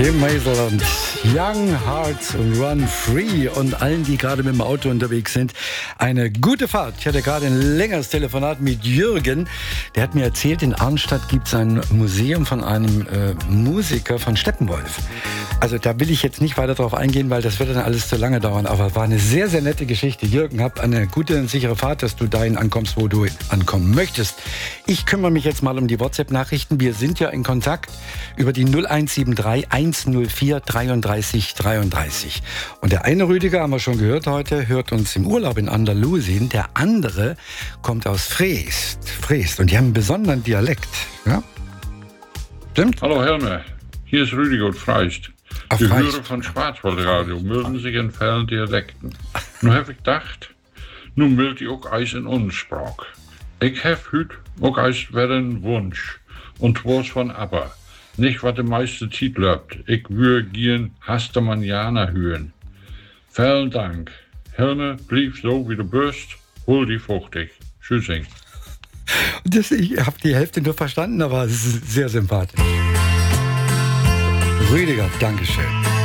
Kim Maserland, Young Hearts Run Free, und allen, die gerade mit dem Auto unterwegs sind, eine gute Fahrt. Ich hatte gerade ein längeres Telefonat mit Jürgen. Der hat mir erzählt, in Arnstadt gibt es ein Museum von einem Musiker von Steppenwolf. Also da will ich jetzt nicht weiter drauf eingehen, weil das wird dann alles zu lange dauern. Aber war eine sehr, sehr nette Geschichte. Jürgen, hab eine gute und sichere Fahrt, dass du dahin ankommst, wo du ankommen möchtest. Ich kümmere mich jetzt mal um die WhatsApp-Nachrichten. Wir sind ja in Kontakt über die 0173 104 33 33. Und der eine Rüdiger, haben wir schon gehört heute, hört uns im Urlaub in Andalusien. Der andere kommt aus Freest. Und die haben einen besonderen Dialekt. Ja? Stimmt? Hallo Helme, hier ist Rüdiger aus Freest. Die Hörer von Schwarzwaldradio melden sich in vielen Dialekten. Nu heb ik gedacht, nu wilt ihr auch eins in uns Sprach. Ich heb heute auch eins weer een Wunsch. Und was von ABBA. Nicht, was de meiste Zeit läuft. Ich würde gern Hastermanjana hören. Vielen Dank. Helme, blieb so wie du bist. Hol die fruchtig. Tschüssing. Ich habe die Hälfte nur verstanden, aber es ist sehr sympathisch. Rüdiger, Dankeschön.